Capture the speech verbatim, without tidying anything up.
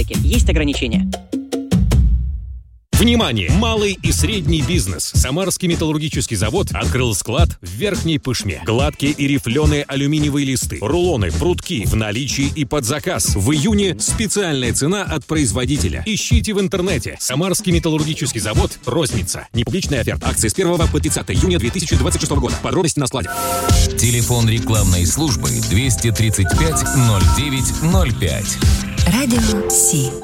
Есть ограничения. Внимание! Малый и средний бизнес. Самарский металлургический завод открыл склад в Верхней Пышме. Гладкие и рифленые алюминиевые листы, рулоны, прутки в наличии и под заказ. В июне специальная цена от производителя. Ищите в интернете. Самарский металлургический завод. Розница. Непубличная оферта. Акции с первого по тридцатое июня две тысячи двадцать шестого года. Подробности на складе. Телефон рекламной службы двести тридцать пять ноль девять ноль пять. Радио Си.